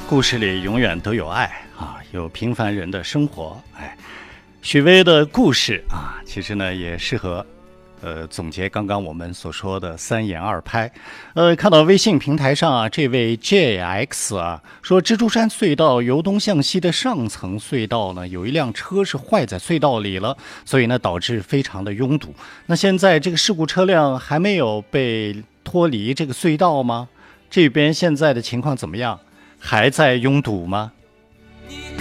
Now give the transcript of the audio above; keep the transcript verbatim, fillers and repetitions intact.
故事里永远都有爱啊，有平凡人的生活。哎，许巍的故事啊，其实呢也适合呃总结刚刚我们所说的三言二拍。呃，看到微信平台上啊，这位 J X 啊说，蜘蛛山隧道由东向西的上层隧道呢，有一辆车是坏在隧道里了，所以呢导致非常的拥堵。那现在这个事故车辆还没有被脱离这个隧道吗？这边现在的情况怎么样？还在拥堵吗？